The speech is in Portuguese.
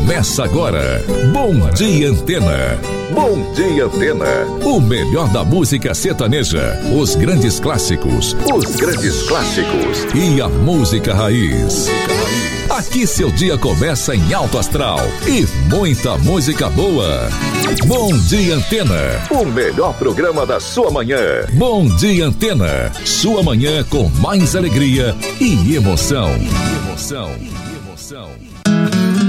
Começa agora. Bom Dia Antena. Bom Dia Antena. O melhor da música sertaneja. Os grandes clássicos. Os grandes clássicos. E a música raiz. Aqui seu dia começa em alto astral. E muita música boa. Bom Dia Antena. O melhor programa da sua manhã. Bom Dia Antena. Sua manhã com mais alegria e emoção. Emoção.